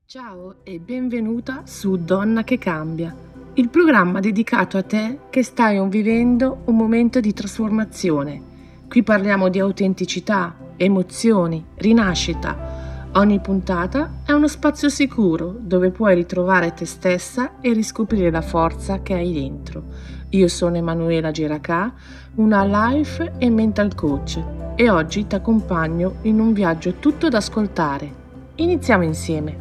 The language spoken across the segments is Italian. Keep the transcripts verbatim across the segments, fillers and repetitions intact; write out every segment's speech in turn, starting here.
Ciao e benvenuta su Donna che cambia, il programma dedicato a te che stai vivendo un momento di trasformazione. Qui parliamo di autenticità, emozioni, rinascita. Ogni puntata è uno spazio sicuro dove puoi ritrovare te stessa e riscoprire la forza che hai dentro. Io sono Emanuela Giracà, una life e mental coach, e oggi ti accompagno in un viaggio tutto da ascoltare. Iniziamo insieme.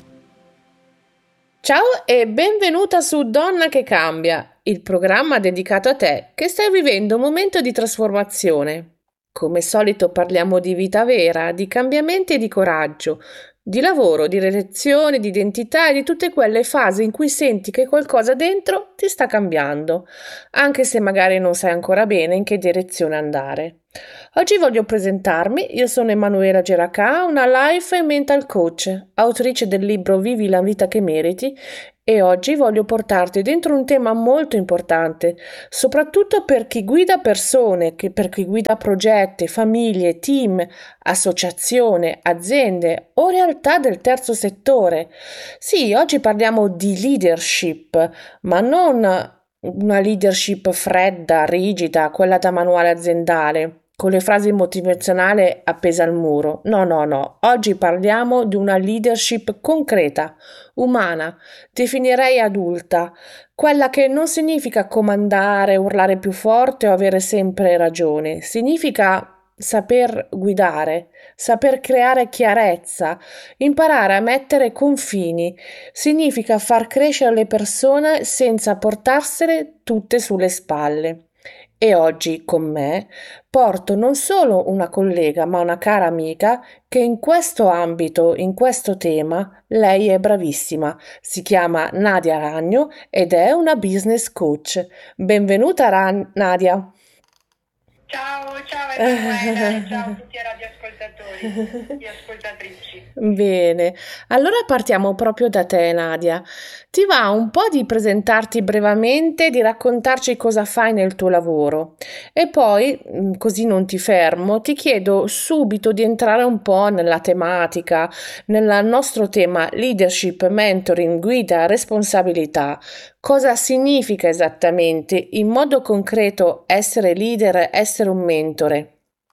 Ciao e benvenuta su Donna che cambia, il programma dedicato a te che stai vivendo un momento di trasformazione. Come solito parliamo di vita vera, di cambiamenti e di coraggio, di lavoro, di relazioni, di identità e di tutte quelle fasi in cui senti che qualcosa dentro ti sta cambiando, anche se magari non sai ancora bene in che direzione andare. Oggi voglio presentarmi, io sono Emanuela Giracà, una life e mental coach, autrice del libro Vivi la vita che meriti, e oggi voglio portarti dentro un tema molto importante, soprattutto per chi guida persone, che per chi guida progetti, famiglie, team, associazioni, aziende o realtà del terzo settore. Sì, oggi parliamo di leadership, ma non una leadership fredda, rigida, quella da manuale aziendale, con le frasi motivazionali appese al muro. No, no, no. Oggi parliamo di una leadership concreta, umana, definirei adulta, quella che non significa comandare, urlare più forte o avere sempre ragione. Significa saper guidare, saper creare chiarezza, imparare a mettere confini. Significa far crescere le persone senza portarsele tutte sulle spalle. E oggi con me porto non solo una collega, ma una cara amica che in questo ambito, in questo tema, lei è bravissima. Si chiama Nadia Ragno ed è una business coach. Benvenuta Ra- Nadia. Ciao, ciao Emanuela e ciao a tutti i radioascoltatori e ascoltatrici. Bene, allora partiamo proprio da te, Nadia. Ti va un po' di presentarti brevemente, di raccontarci cosa fai nel tuo lavoro e poi, mh, così non ti fermo, ti chiedo subito di entrare un po' nella tematica, nel nostro tema leadership, mentoring, guida, responsabilità. Cosa significa esattamente, in modo concreto, essere leader, essere un mentore?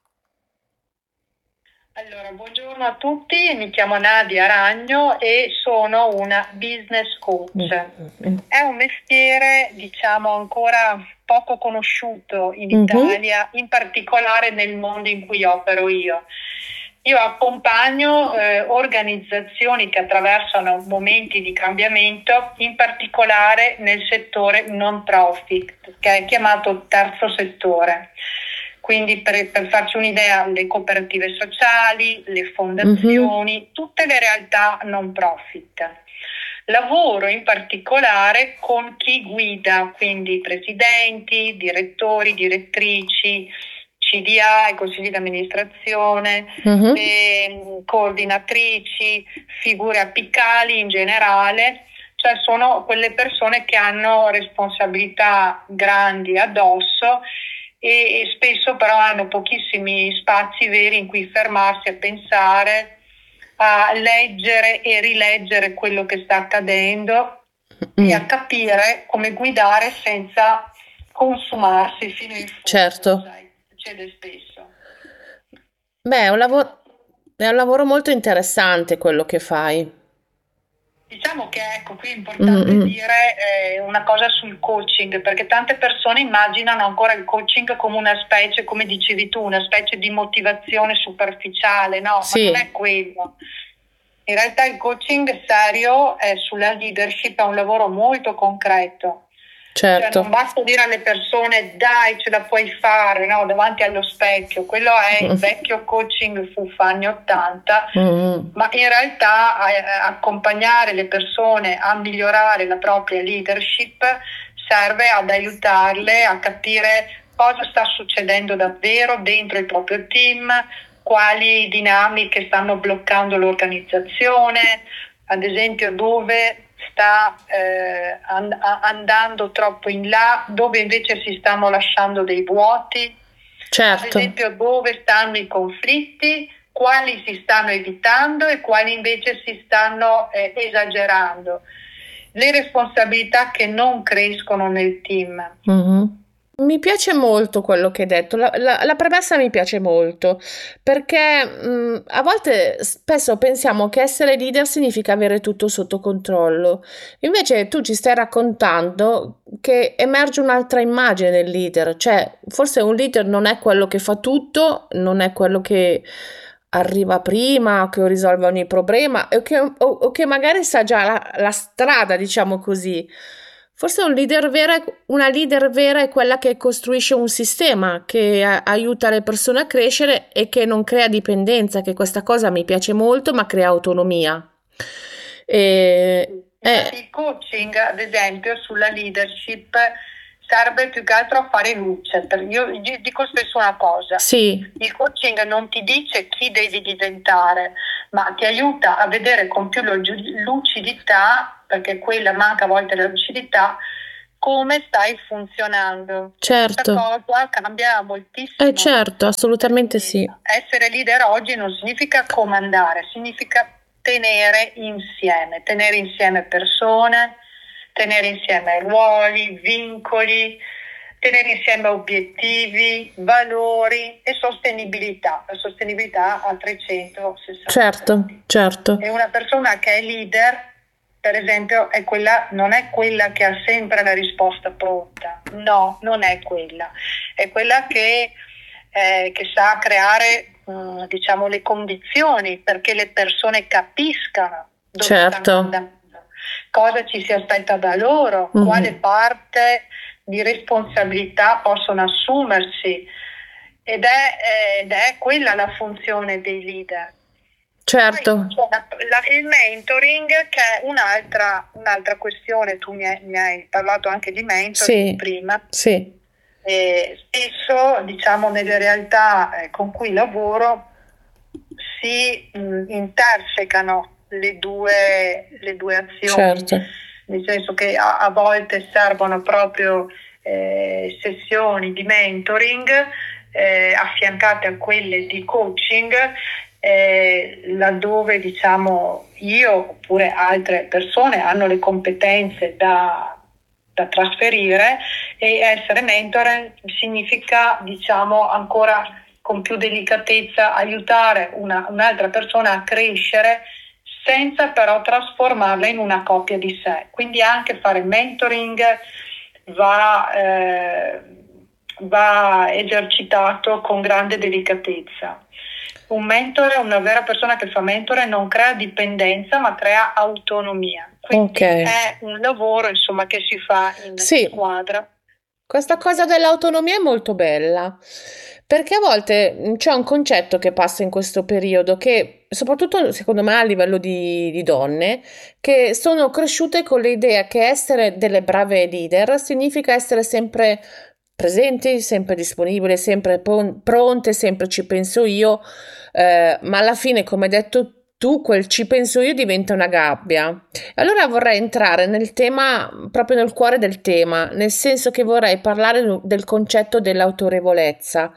Allora, buongiorno a tutti, mi chiamo Nadia Ragno e sono una business coach. È un mestiere, diciamo, ancora poco conosciuto in Mhm. Italia, in particolare nel mondo in cui opero io. Io accompagno eh, organizzazioni che attraversano momenti di cambiamento, in particolare nel settore non profit, che è chiamato terzo settore. Quindi per, per farci un'idea, le cooperative sociali, le fondazioni, mm-hmm. tutte le realtà non profit. Lavoro in particolare con chi guida, quindi presidenti, direttori, direttrici, C D A, i consigli di amministrazione, uh-huh. le coordinatrici, figure apicali in generale, cioè sono quelle persone che hanno responsabilità grandi addosso e, e spesso però hanno pochissimi spazi veri in cui fermarsi a pensare, a leggere e rileggere quello che sta accadendo mm. e a capire come guidare senza consumarsi fino in fondo. Certo. Sai, succede spesso. Beh, è un lavoro, è un lavoro molto interessante quello che fai. Diciamo che ecco, qui è importante mm-hmm. dire eh, una cosa sul coaching, perché tante persone immaginano ancora il coaching come una specie, come dicevi tu, una specie di motivazione superficiale, no? Sì. Ma non è quello. In realtà il coaching serio è sulla leadership, è un lavoro molto concreto. Certo. Cioè non basta dire alle persone dai ce la puoi fare, no? Davanti allo specchio, quello è il vecchio coaching fuffa anni ottanta, mm-hmm. ma in realtà eh, accompagnare le persone a migliorare la propria leadership serve ad aiutarle a capire cosa sta succedendo davvero dentro il proprio team, quali dinamiche stanno bloccando l'organizzazione, ad esempio dove sta eh, and- andando troppo in là, dove invece si stanno lasciando dei vuoti, certo. ad esempio dove stanno i conflitti quali si stanno evitando e quali invece si stanno eh, esagerando, le responsabilità che non crescono nel team. Mm-hmm. Mi piace molto quello che hai detto, la, la, la premessa mi piace molto, perché mh, a volte spesso pensiamo che essere leader significa avere tutto sotto controllo, invece tu ci stai raccontando che emerge un'altra immagine del leader, cioè forse un leader non è quello che fa tutto, non è quello che arriva prima, che risolve ogni problema o che, o, o che magari sa già la, la strada, diciamo così. Forse un leader vera, una leader vera è quella che costruisce un sistema, che a- aiuta le persone a crescere e che non crea dipendenza, che questa cosa mi piace molto, ma crea autonomia. E, Infatti eh, il coaching, ad esempio, sulla leadership serve più che altro a fare luce. Per- Io io dico spesso una cosa, sì, il coaching non ti dice chi devi diventare, ma ti aiuta a vedere con più lu- lucidità, perché quella manca a volte la lucidità, come stai funzionando. Questa certo, cosa cambia eh moltissimo. certo, assolutamente Perché sì, essere leader oggi non significa comandare, significa tenere insieme, tenere insieme persone, tenere insieme ruoli, vincoli, tenere insieme obiettivi, valori e sostenibilità. La sostenibilità a trecentosessanta certo, gradi. certo, E una persona che è leader, per esempio, è quella, non è quella che ha sempre la risposta pronta. No, non è quella. È quella che, eh, che sa creare, mh, diciamo, le condizioni perché le persone capiscano dove stanno certo, andando, cosa ci si aspetta da loro, mhm, quale parte di responsabilità possono assumersi. Ed è, ed è quella la funzione dei leader. Poi certo, c'è la- la- il mentoring, che è un'altra, un'altra questione. Tu mi hai, mi hai parlato anche di mentoring sì, prima. sì, E spesso, diciamo, nelle realtà eh, con cui lavoro si mh, intersecano le due, le due azioni, certo, nel senso che a, a volte servono proprio eh, sessioni di mentoring eh, affiancate a quelle di coaching, eh, laddove diciamo io oppure altre persone hanno le competenze da, da trasferire, e essere mentore significa, diciamo, ancora con più delicatezza aiutare una, un'altra persona a crescere senza però trasformarla in una copia di sé. Quindi anche fare mentoring va, eh, va esercitato con grande delicatezza. Un mentore, una vera persona che fa mentore, non crea dipendenza ma crea autonomia. Quindi ok, è un lavoro, insomma, che si fa in sì. squadra. Questa cosa dell'autonomia è molto bella, perché a volte mh, c'è un concetto che passa in questo periodo, che soprattutto secondo me a livello di, di donne, che sono cresciute con l'idea che essere delle brave leader significa essere sempre presenti, sempre disponibili, sempre pon- pronte, sempre ci penso io, eh, ma alla fine, come hai detto tu, quel ci penso io diventa una gabbia. Allora vorrei entrare nel tema, proprio nel cuore del tema, nel senso che vorrei parlare del concetto dell'autorevolezza,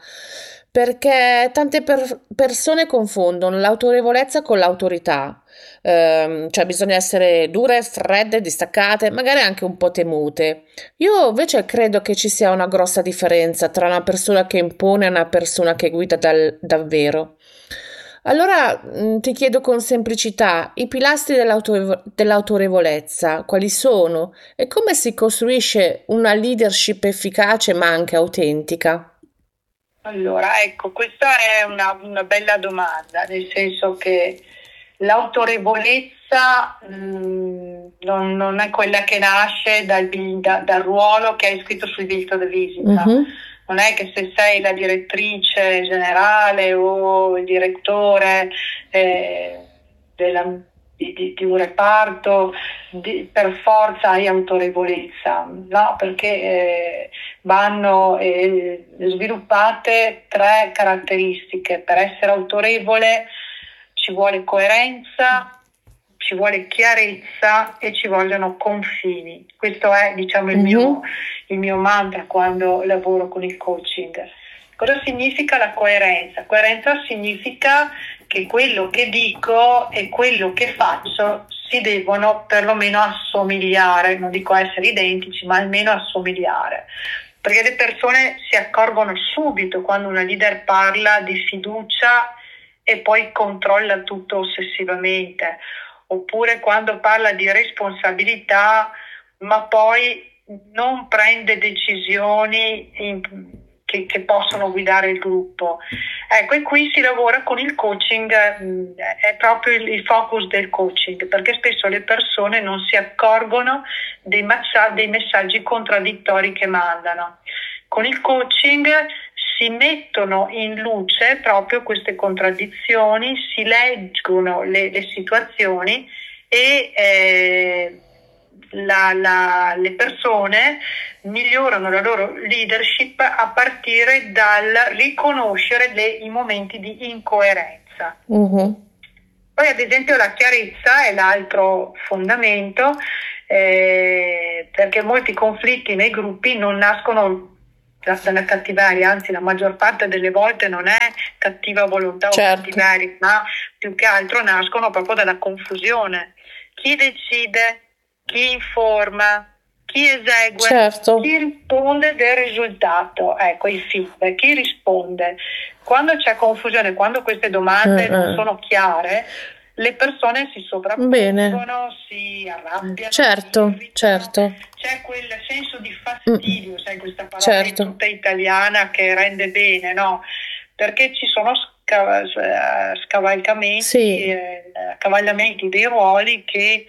perché tante per- persone confondono l'autorevolezza con l'autorità. Ehm, cioè bisogna essere dure, fredde, distaccate, magari anche un po' temute. Io invece credo che ci sia una grossa differenza tra una persona che impone e una persona che guida dal- davvero. Allora, mh, ti chiedo con semplicità, i pilastri dell'autorevo- dell'autorevolezza, quali sono e come si costruisce una leadership efficace ma anche autentica? Allora, ecco, questa è una, una bella domanda, nel senso che l'autorevolezza mh, non, non è quella che nasce dal, bi- da- dal ruolo che hai scritto sul biglietto di visita. Mhm. Non è che se sei la direttrice generale o il direttore eh, della- di, di- di un reparto, di- per forza hai autorevolezza, no? Perché eh, vanno eh, sviluppate tre caratteristiche. Per essere autorevole ci vuole coerenza, ci vuole chiarezza e ci vogliono confini. Questo è, diciamo, il mio, Mhm. il mio mantra quando lavoro con il coaching. Cosa significa la coerenza? Coerenza significa che quello che dico e quello che faccio si devono perlomeno assomigliare, non dico essere identici, ma almeno assomigliare. Perché le persone si accorgono subito quando una leader parla di fiducia e poi controlla tutto ossessivamente, oppure quando parla di responsabilità ma poi non prende decisioni in, che, che possono guidare il gruppo. Ecco, e qui si lavora con il coaching, mh, è proprio il, il focus del coaching, perché spesso le persone non si accorgono dei, massa- dei messaggi contraddittori che mandano. Con il coaching si mettono in luce proprio queste contraddizioni, si leggono le, le situazioni e eh, la, la, le persone migliorano la loro leadership a partire dal riconoscere le, i momenti di incoerenza. Uh-huh. Poi ad esempio la chiarezza è l'altro fondamento, eh, perché molti conflitti nei gruppi non nascono dalla cattiveria, anzi la maggior parte delle volte non è cattiva volontà certo. o cattiveria, ma più che altro nascono proprio dalla confusione. Chi decide? Chi informa, chi esegue, certo. chi risponde del risultato, ecco il feedback, chi risponde. Quando c'è confusione, quando queste domande uh-uh. non sono chiare, le persone si sovrappongono, si arrabbiano, certo, si certo. C'è quel senso di fastidio, mm. sai questa parola certo. tutta italiana che rende bene, no? Perché ci sono scav- scavalcamenti, sì. eh, accavagliamenti dei ruoli che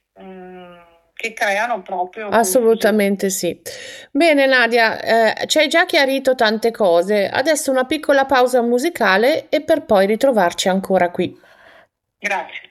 che creano proprio assolutamente sì. Bene Nadia, eh, ci hai già chiarito tante cose, adesso una piccola pausa musicale e per poi ritrovarci ancora qui. Grazie.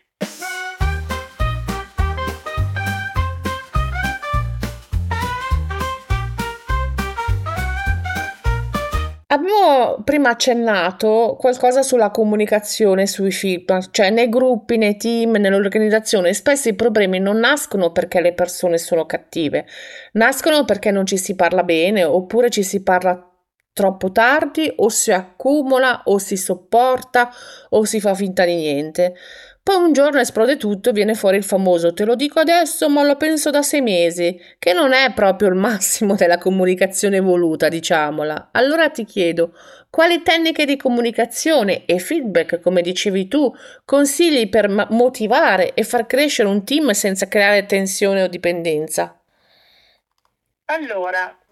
Abbiamo prima accennato qualcosa sulla comunicazione, sui feedback, cioè nei gruppi, nei team, nell'organizzazione spesso i problemi non nascono perché le persone sono cattive, nascono perché non ci si parla bene oppure ci si parla troppo tardi o si accumula o si sopporta o si fa finta di niente. Poi un giorno esplode tutto e viene fuori il famoso te lo dico adesso ma lo penso da sei mesi, che non è proprio il massimo della comunicazione voluta, diciamola. Allora ti chiedo, quali tecniche di comunicazione e feedback, come dicevi tu, consigli per ma- motivare e far crescere un team senza creare tensione o dipendenza? Allora,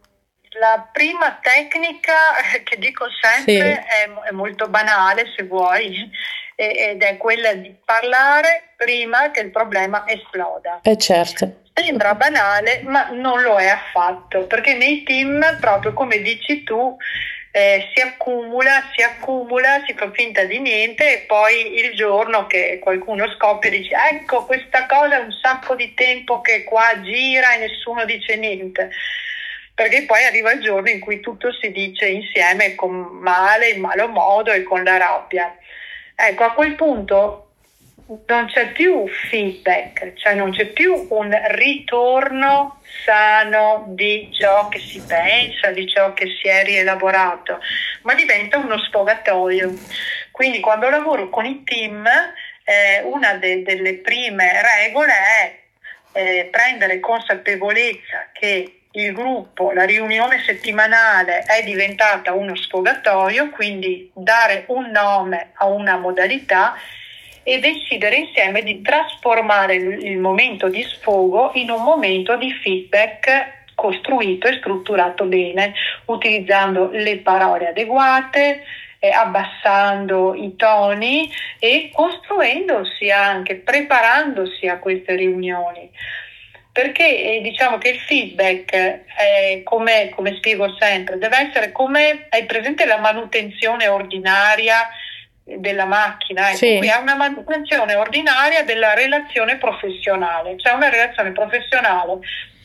la prima tecnica che dico sempre Sì. è, è molto banale, se vuoi, ed è quella di parlare prima che il problema esploda. Eh certo. Sembra banale, ma non lo è affatto, perché nei team, proprio come dici tu, eh, si accumula, si accumula, si fa finta di niente e poi il giorno che qualcuno scoppia dice ecco questa cosa è un sacco di tempo che qua gira e nessuno dice niente. Perché poi arriva il giorno in cui tutto si dice insieme con male, in malo modo e con la rabbia. Ecco, a quel punto non c'è più feedback, cioè non c'è più un ritorno sano di ciò che si pensa, di ciò che si è rielaborato, ma diventa uno sfogatoio. Quindi quando lavoro con i team, eh, una de- delle prime regole è eh, prendere consapevolezza che il gruppo, la riunione settimanale è diventata uno sfogatoio, quindi dare un nome a una modalità e decidere insieme di trasformare il momento di sfogo in un momento di feedback costruito e strutturato bene, utilizzando le parole adeguate, eh, abbassando i toni e costruendosi anche, preparandosi a queste riunioni. Perché eh, diciamo che il feedback, è come, come spiego sempre, deve essere come, hai presente la manutenzione ordinaria della macchina? Ecco, sì. Qui è una manutenzione ordinaria della relazione professionale, cioè una relazione professionale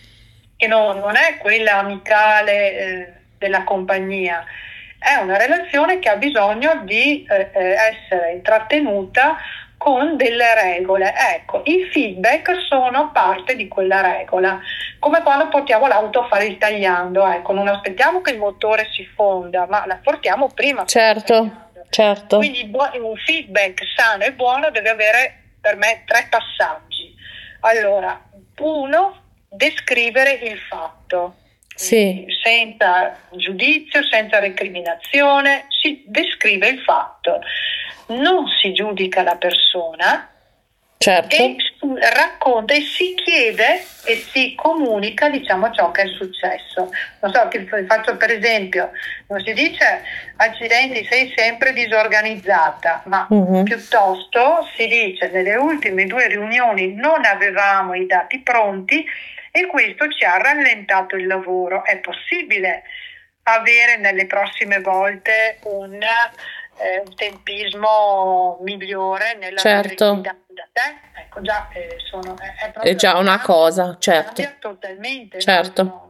che non, non è quella amicale eh, della compagnia, è una relazione che ha bisogno di eh, essere intrattenuta con delle regole. Ecco, i feedback sono parte di quella regola, come quando portiamo l'auto a fare il tagliando, ecco, non aspettiamo che il motore si fonda, ma la portiamo prima. Certo. Certo. Quindi un feedback sano e buono deve avere per me tre passaggi. Allora, uno, descrivere il fatto. Sì. Senza giudizio, senza recriminazione, si descrive il fatto. Non si giudica la persona. Certo. E racconta e si chiede e si comunica, diciamo, ciò che è successo. Non so, ti faccio per esempio, non si dice accidenti, sei sempre disorganizzata, ma uh-huh. piuttosto si dice nelle ultime due riunioni non avevamo i dati pronti e questo ci ha rallentato il lavoro. È possibile avere nelle prossime volte un Eh, un tempismo migliore nella certo. da, da te, ecco già eh, sono, è, è, è già una cosa, certo. Totalmente. Certo.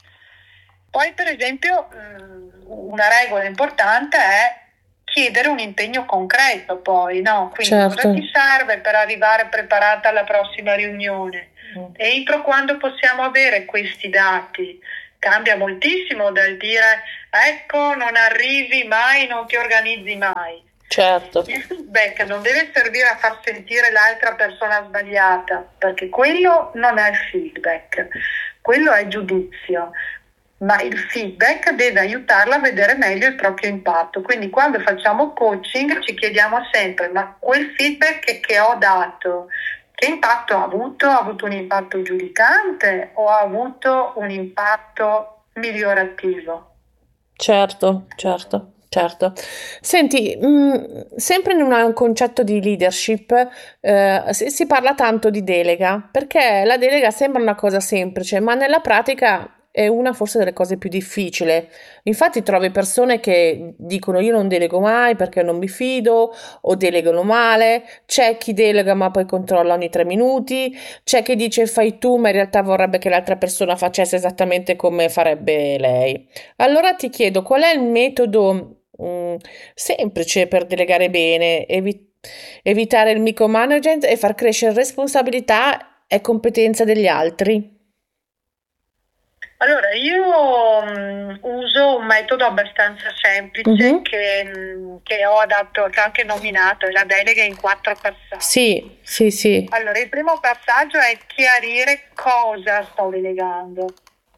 Poi per esempio una regola importante è chiedere un impegno concreto poi, no? Quindi certo. Cosa ti serve per arrivare preparata alla prossima riunione? Mm. Entro quando possiamo avere questi dati? Cambia moltissimo dal dire ecco non arrivi mai, non ti organizzi mai. Certo. Il feedback non deve servire a far sentire l'altra persona sbagliata, perché quello non è feedback, quello è giudizio, ma il feedback deve aiutarla a vedere meglio il proprio impatto. Quindi quando facciamo coaching ci chiediamo sempre ma quel feedback che, che ho dato, che impatto ha avuto? Ha avuto un impatto giudicante o ha avuto un impatto migliorativo? Certo, certo, certo. Senti, mh, sempre in un concetto di leadership eh, si, si parla tanto di delega, perché la delega sembra una cosa semplice, ma nella pratica è una forse delle cose più difficili. Infatti trovi persone che dicono io non delego mai perché non mi fido o delegano male, c'è chi delega ma poi controlla ogni tre minuti, c'è chi dice fai tu ma in realtà vorrebbe che l'altra persona facesse esattamente come farebbe lei. Allora ti chiedo qual è il metodo mh, semplice per delegare bene, evi- evitare il micromanagement e far crescere responsabilità e competenza degli altri? Allora, io um, uso un metodo abbastanza semplice uh-huh. che, um, che ho adatto, che ho anche nominato, è la delega in quattro passaggi. Sì, sì, sì. Allora, il primo passaggio è chiarire cosa sto delegando.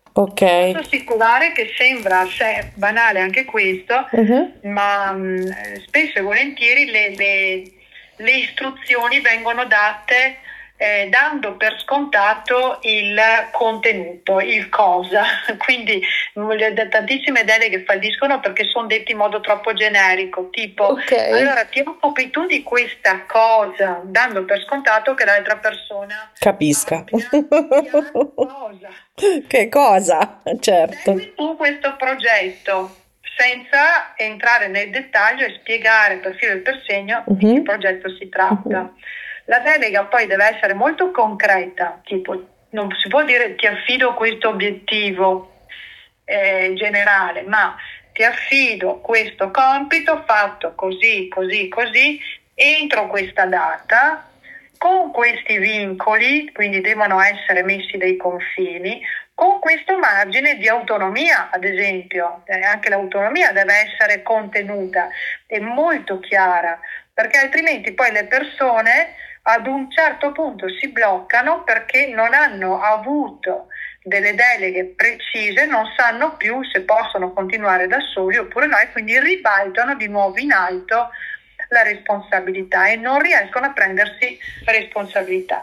Ok. Posso assicurare che sembra se, banale anche questo, uh-huh. ma um, spesso e volentieri le, le, le istruzioni vengono date Eh, dando per scontato il contenuto, il cosa, quindi tantissime deleghe falliscono perché sono detti in modo troppo generico, tipo okay. Allora ti occupi tu di questa cosa, dando per scontato che l'altra persona capisca abbia cosa. Che cosa, certo. Segui tu questo progetto senza entrare nel dettaglio e spiegare per filo e per segno uh-huh. di che progetto si tratta. Uh-huh. La delega poi deve essere molto concreta, tipo non si può dire ti affido questo obiettivo eh, generale, ma ti affido questo compito fatto così, così, così, entro questa data, con questi vincoli, quindi devono essere messi dei confini, con questo margine di autonomia, ad esempio, eh, anche l'autonomia deve essere contenuta e molto chiara, perché altrimenti poi le persone ad un certo punto si bloccano perché non hanno avuto delle deleghe precise, non sanno più se possono continuare da soli oppure no e quindi ribaltano di nuovo in alto la responsabilità e non riescono a prendersi responsabilità.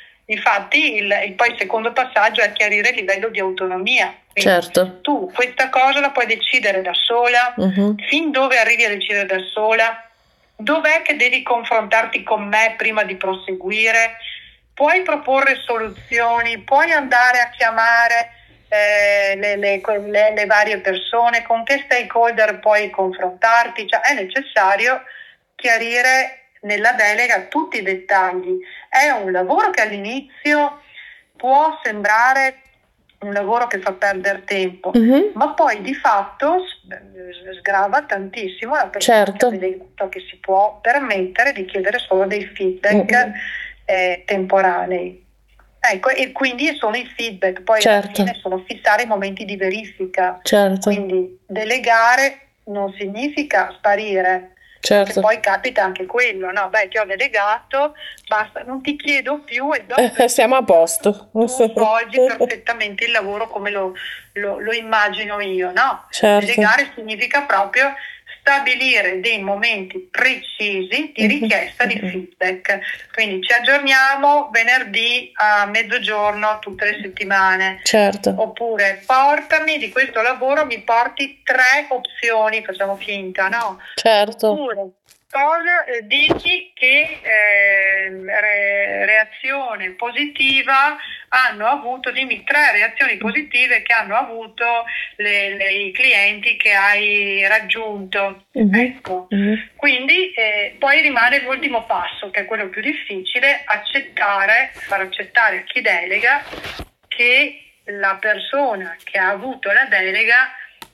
Infatti il, il poi il secondo passaggio è chiarire il livello di autonomia. Quindi certo. Tu questa cosa la puoi decidere da sola, uh-huh. fin dove arrivi a decidere da sola, dov'è che devi confrontarti con me prima di proseguire, puoi proporre soluzioni, puoi andare a chiamare eh, le, le, le, le varie persone, con che stakeholder puoi confrontarti, cioè è necessario chiarire nella delega tutti i dettagli. È un lavoro che all'inizio può sembrare un lavoro che fa perdere tempo, uh-huh. ma poi di fatto sgrava tantissimo la persona certo. che si può permettere di chiedere solo dei feedback uh-huh. eh, temporanei. Ecco, e quindi sono i feedback, poi certo. alla fine sono fissare i momenti di verifica. Certo. Quindi delegare non significa sparire, certo. Poi capita anche quello, no? Beh, ti ho delegato, basta, non ti chiedo più e dopo siamo a posto. tu svolgi perfettamente il lavoro come lo, lo, lo immagino io, no? Certo. Delegare significa proprio stabilire dei momenti precisi di richiesta di feedback. Quindi ci aggiorniamo venerdì a mezzogiorno tutte le settimane. Certo. Oppure portami di questo lavoro, mi porti tre opzioni, facciamo finta, no? Certo. Oppure cosa eh, dici che eh, re- reazione positiva hanno avuto, dimmi tre reazioni positive che hanno avuto le, le, i clienti che hai raggiunto. Mm-hmm. Ecco. Mm-hmm. Quindi eh, poi rimane l'ultimo passo, che è quello più difficile, accettare, far accettare a chi delega che la persona che ha avuto la delega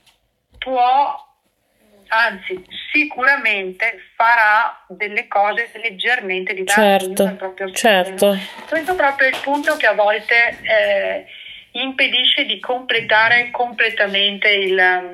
può, anzi sicuramente farà delle cose leggermente diverse. Certo, certo. Questo è proprio il punto che a volte eh, impedisce di completare completamente il,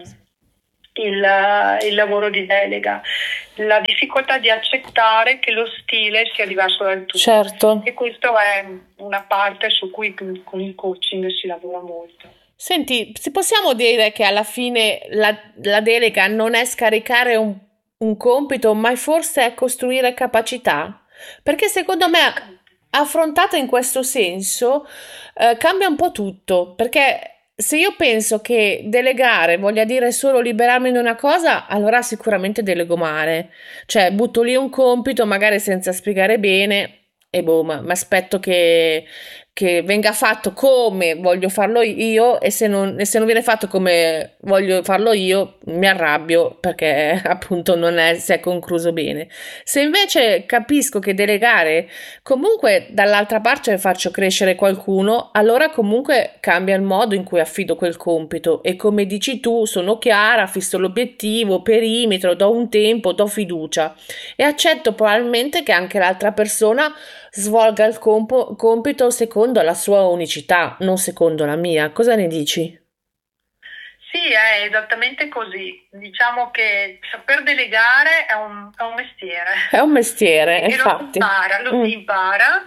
il, il lavoro di delega, la difficoltà di accettare che lo stile sia diverso dal tuo. Certo. E questo è una parte su cui con il coaching si lavora molto. Senti, se possiamo dire che alla fine la, la delega non è scaricare un, un compito, ma forse è costruire capacità? Perché secondo me, affrontata in questo senso, eh, cambia un po' tutto. Perché se io penso che delegare voglia dire solo liberarmi di una cosa, allora sicuramente delego male. Cioè, butto lì un compito, magari senza spiegare bene, e boh, ma mi aspetto che... che venga fatto come voglio farlo io e se non, e se non viene fatto come voglio farlo io mi arrabbio perché appunto non è, si è concluso bene. Se invece capisco che delegare comunque dall'altra parte faccio crescere qualcuno, allora comunque cambia il modo in cui affido quel compito e come dici tu sono chiara, fisso l'obiettivo, perimetro, do un tempo, do fiducia e accetto probabilmente che anche l'altra persona svolga il compo- compito secondo la sua unicità, non secondo la mia. Cosa ne dici? Sì, è esattamente così. Diciamo che saper delegare è un, è un mestiere. È un mestiere, e infatti. lo si impara, lo Mm. si impara,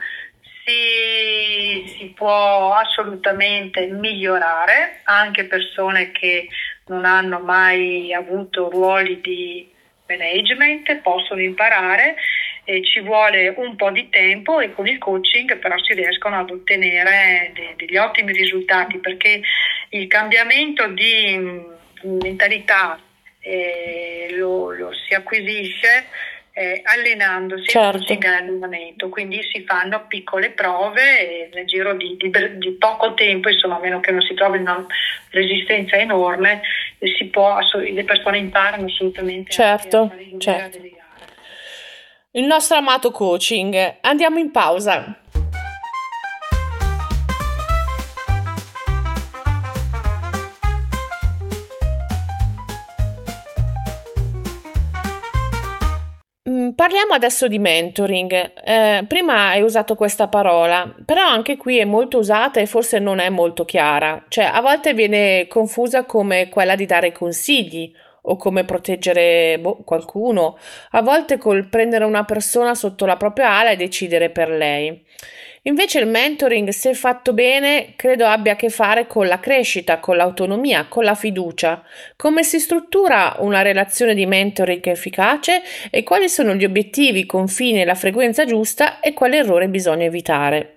si, si può assolutamente migliorare, anche persone che non hanno mai avuto ruoli di management possono imparare. E ci vuole un po' di tempo e con il coaching però si riescono ad ottenere de- degli ottimi risultati perché il cambiamento di mh, mentalità eh, lo, lo si acquisisce eh, allenandosi Certo. coaching e allenamento, quindi si fanno piccole prove e nel giro di, di, di poco tempo, insomma a meno che non si trovi una resistenza enorme, si può, le persone imparano assolutamente Certo, anche a fare certo. a delegare. Il nostro amato coaching. Andiamo in pausa. Mm, Parliamo adesso di mentoring. Eh, prima hai usato questa parola, però anche qui è molto usata e forse non è molto chiara. Cioè, a volte viene confusa come quella di dare consigli o come proteggere boh, qualcuno, a volte col prendere una persona sotto la propria ala e decidere per lei. Invece il mentoring, se fatto bene, credo abbia a che fare con la crescita, con l'autonomia, con la fiducia. Come si struttura una relazione di mentoring efficace e quali sono gli obiettivi, i confini e la frequenza giusta e quale errore bisogna evitare.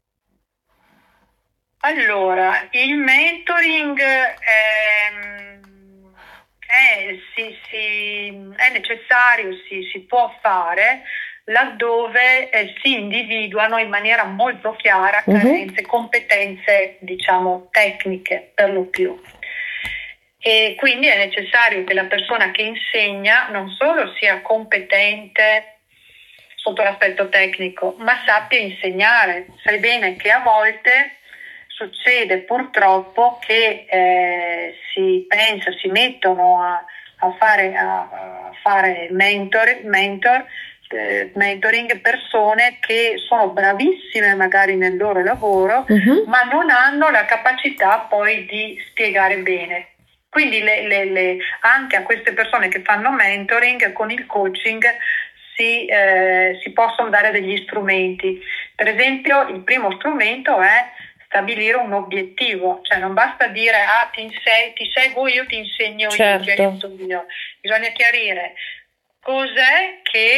Allora, il mentoring è, è, si, si, è necessario, si, si può fare laddove eh, si individuano in maniera molto chiara carenze, uh-huh. competenze, diciamo, tecniche per lo più. E quindi è necessario che la persona che insegna non solo sia competente sotto l'aspetto tecnico, ma sappia insegnare. Sai bene che a volte succede purtroppo che eh, si pensa, si mettono a, a fare, a, a fare mentor, mentor mentoring persone che sono bravissime magari nel loro lavoro, uh-huh. ma non hanno la capacità poi di spiegare bene. Quindi le, le, le, anche a queste persone che fanno mentoring, con il coaching si, eh, si possono dare degli strumenti. Per esempio, il primo strumento è stabilire un obiettivo, cioè non basta dire ah ti, inse- ti seguo io, ti insegno certo. io, ti aiuto io. Bisogna chiarire cos'è che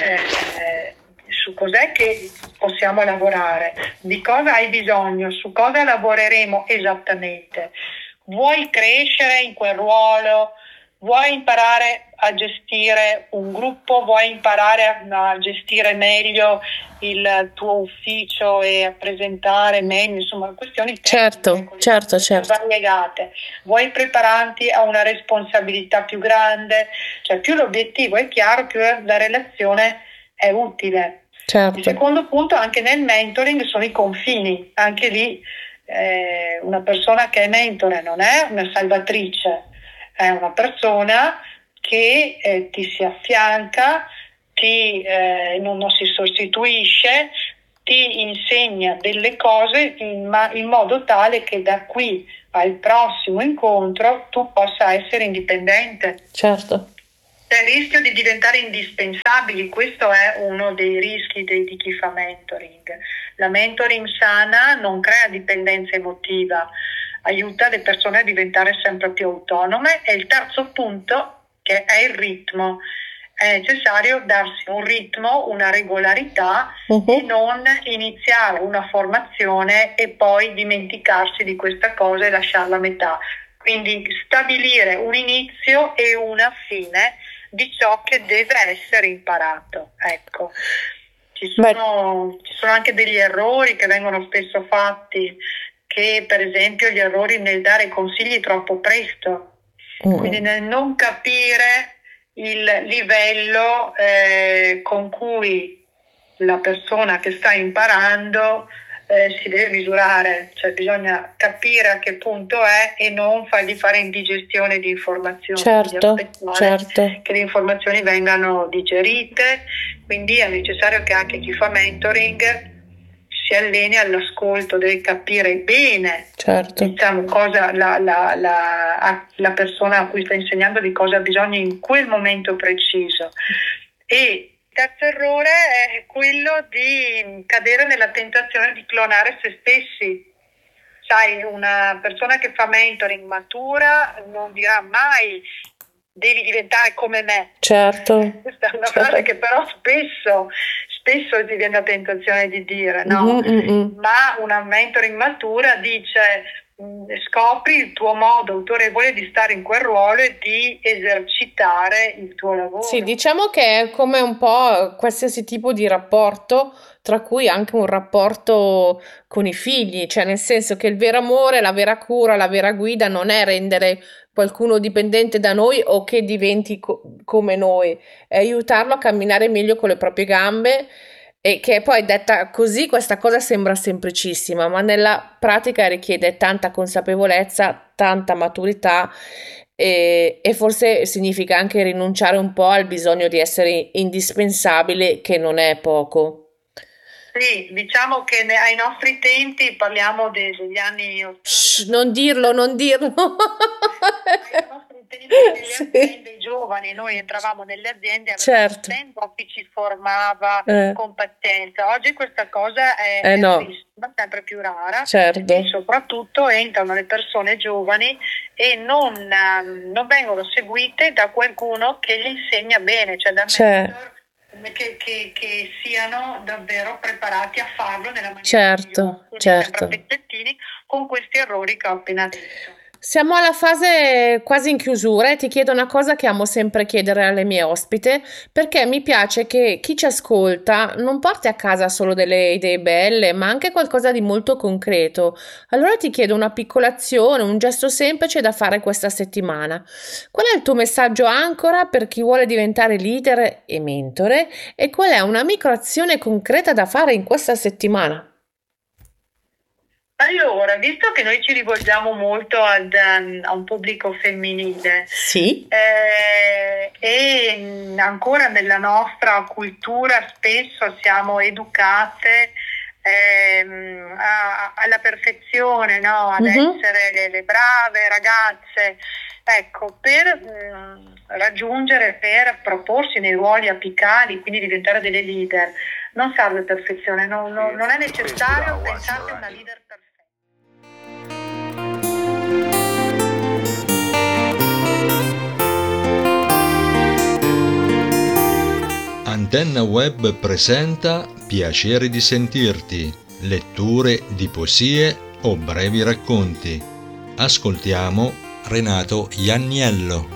eh, su cos'è che possiamo lavorare, di cosa hai bisogno, su cosa lavoreremo esattamente. Vuoi crescere in quel ruolo? Vuoi imparare a gestire un gruppo? Vuoi imparare a gestire meglio il tuo ufficio e a presentare meglio, insomma, questioni certo, tecniche, certo, certo. variegate. Vuoi prepararti a una responsabilità più grande? Cioè, più l'obiettivo è chiaro, più la relazione è utile. Certo. Il secondo punto, anche nel mentoring, sono i confini. Anche lì eh, una persona che è mentore non è una salvatrice, è una persona che eh, ti si affianca, ti, eh, non, non si sostituisce, ti insegna delle cose in, ma, in modo tale che da qui al prossimo incontro tu possa essere indipendente. Certo. C'è il rischio di diventare indispensabili, questo è uno dei rischi dei, di chi fa mentoring. La mentoring sana non crea dipendenza emotiva, aiuta le persone a diventare sempre più autonome. E il terzo punto, che è il ritmo. È necessario darsi un ritmo, una regolarità uh-huh. e non iniziare una formazione e poi dimenticarsi di questa cosa e lasciarla a metà. Quindi stabilire un inizio e una fine di ciò che deve essere imparato. Ecco. Ci sono, ci sono anche degli errori che vengono spesso fatti, che per esempio gli errori nel dare consigli troppo presto, uh-huh. quindi nel non capire il livello eh, con cui la persona che sta imparando eh, si deve misurare, cioè bisogna capire a che punto è e non fargli fare indigestione di informazioni, certo, certo. che le informazioni vengano digerite. Quindi è necessario che anche chi fa mentoring si alleni all'ascolto, deve capire bene, certo. diciamo, cosa la, la, la, la persona a cui sta insegnando di cosa ha bisogno in quel momento preciso. E il terzo errore è quello di cadere nella tentazione di clonare se stessi. Sai, una persona che fa mentoring matura non dirà mai devi diventare come me. Certo. Questa è una certo. frase che però spesso spesso ti viene la tentazione di dire, no? Mm-hmm. Ma una mentoring matura dice scopri il tuo modo autorevole di stare in quel ruolo e di esercitare il tuo lavoro. Sì, diciamo che è come un po' qualsiasi tipo di rapporto, tra cui anche un rapporto con i figli, cioè nel senso che il vero amore, la vera cura, la vera guida non è rendere qualcuno dipendente da noi o che diventi co- come noi, è aiutarlo a camminare meglio con le proprie gambe. E che poi detta così questa cosa sembra semplicissima, ma nella pratica richiede tanta consapevolezza, tanta maturità e, e forse significa anche rinunciare un po' al bisogno di essere indispensabile, che non è poco. Sì, diciamo che ne, ai nostri tempi, parliamo de, degli anni ottanta. Shh, non dirlo, non dirlo. Ai nostri tempi, nelle sì. aziende giovani, noi entravamo nelle aziende, certo. tempo che ci formava eh. competenza. Oggi questa cosa è, eh è no. sempre più rara, certo. e soprattutto entrano le persone giovani e non, non vengono seguite da qualcuno che gli insegna bene, cioè da mentor. Che, che, che siano davvero preparati a farlo nella maniera certo, certo. con questi errori che ho appena detto. Siamo alla fase quasi in chiusura e ti chiedo una cosa che amo sempre chiedere alle mie ospite, perché mi piace che chi ci ascolta non porti a casa solo delle idee belle, ma anche qualcosa di molto concreto. Allora ti chiedo una piccola azione, un gesto semplice da fare questa settimana. Qual è il tuo messaggio ancora per chi vuole diventare leader e mentore e qual è una microazione concreta da fare in questa settimana? Allora, visto che noi ci rivolgiamo molto ad, um, a un pubblico femminile, sì. eh, e ancora nella nostra cultura spesso siamo educate ehm, a, alla perfezione, no? Ad uh-huh. essere le, le brave ragazze, Ecco, per eh, raggiungere, per proporsi nei ruoli apicali, quindi diventare delle leader, non serve perfezione, non, non- non è necessario pensare a una leader perfetta. Antenna Web presenta Piacere di sentirti, letture di poesie o brevi racconti. Ascoltiamo Renato Ianniello.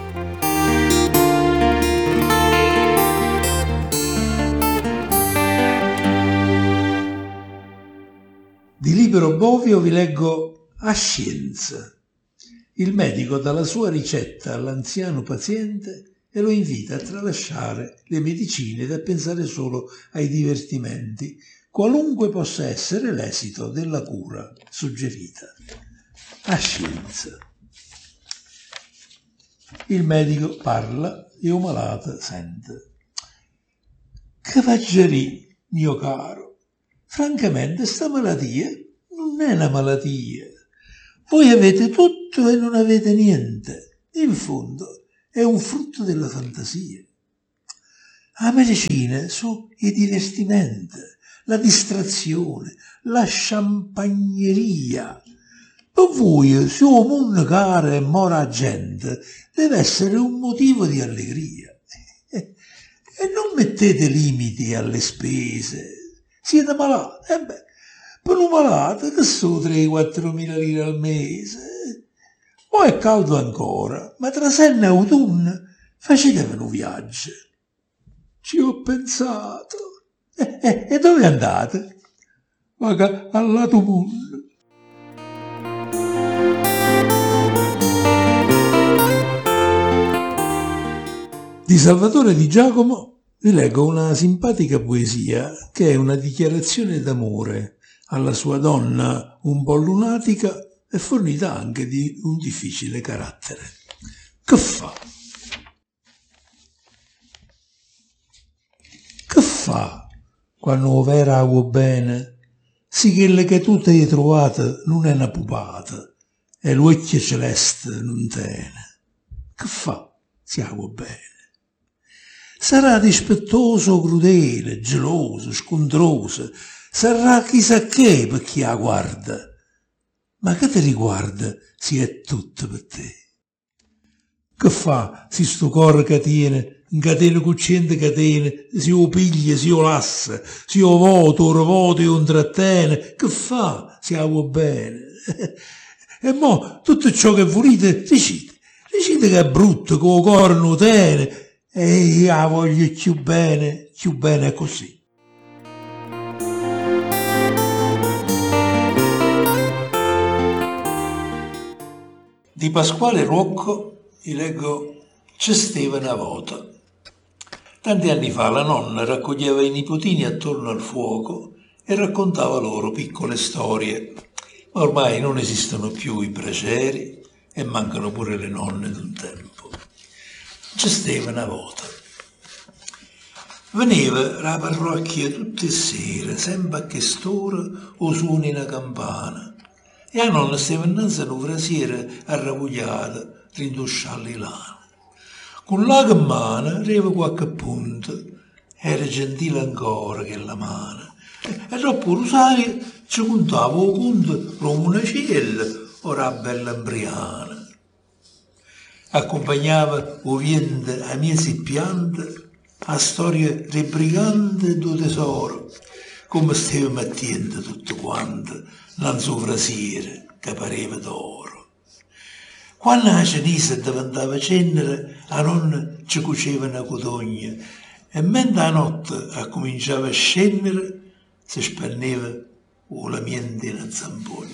Di Libero Bovio vi leggo A Scienza. Il medico dà la sua ricetta all'anziano paziente e lo invita a tralasciare le medicine ed a pensare solo ai divertimenti, qualunque possa essere l'esito della cura suggerita. A Scienza. Il medico parla e un malato sente. Che faccerì, mio caro? Francamente, sta malattia non è una malattia. Voi avete tutto e non avete niente. In fondo, è un frutto della fantasia. La medicina sono i divertimenti, la distrazione, la champagneria. Per voi, se un mondo caro e mora gente, deve essere un motivo di allegria. E non mettete limiti alle spese. Siete malati? E beh, per un malato che sono tre quattro mila lire al mese. Poi è caldo ancora, ma tra senna e autunno facetevi un viaggio. Ci ho pensato. E, e, e dove andate? Vaga al lato mondo. Di Salvatore Di Giacomo vi leggo una simpatica poesia che è una dichiarazione d'amore alla sua donna un po' lunatica e fornita anche di un difficile carattere. Che fa? Che fa quando vera vuoi bene? Sì, quella che tu ti hai trovata non è una pupata e l'occhio celeste non tiene. Che fa se vuoi bene? Sarà dispettoso, crudele, geloso, scontroso, sarà chissà che per chi la guarda. Ma che ti riguarda se è tutto per te? Che fa se sto cuore che tiene, in catene con cento catene, si lo piglia, si lo lassa, si lo vota, lo rivota e lo intrattiene? Che fa se la vuoi bene? E mo tutto ciò che volete, dicite, dicite che è brutto, che lo cuore non tiene, e io la voglio più bene, più bene così. Di Pasquale Ruocco vi leggo C'è stava una volta. Tanti anni fa la nonna raccoglieva i nipotini attorno al fuoco e raccontava loro piccole storie. Ma ormai non esistono più i bracieri e mancano pure le nonne d'un tempo. C'è stava una volta. Veniva la parrocchia tutte le sere, sempre a quest'ora o suona una campana. E la nonna stava innanzi a una frasiera arrabbiata, rindusciando i lana. Con l'ago in mano arriva qualche punto, era gentile ancora che la mano. E dopo Rosario ci contava o conto come una cella o la bella embriana. Accompagnava o vento a miesi piante a storia dei briganti e do tesoro, come stava mettendo tutto quanto nel suo frasiere che pareva d'oro. Quando la ceniza diventava cenere, la nonna ci cuceva una cotogna e mentre la notte cominciava a scendere, si spenneva o la mente in una zampogna.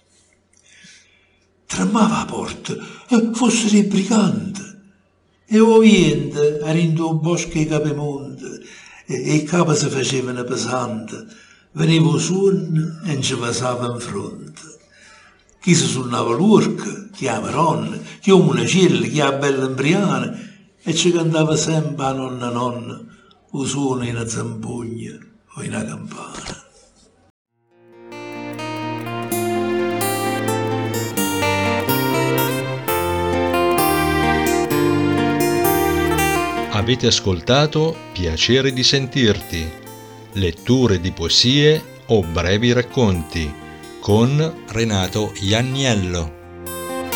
Tremava la porta, eh, fossero i briganti. E o vento arrindo un bosco di capimonte e i capi si facevano pesante, veniva il suono e ci passava in fronte. Chi si suonava l'urca, chi la maronna, chi una cella, chi la bella embriana, e ci cantava sempre a nonna nonna, o suono in una zampogna o in una campana. Avete ascoltato Piacere di sentirti, letture di poesie o brevi racconti con Renato Ianniello.